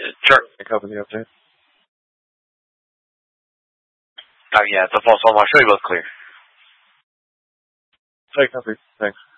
Sure. Can you cover the update? Oh, yeah, it's a false alarm. I'll show you both clear. Take copy. Thanks.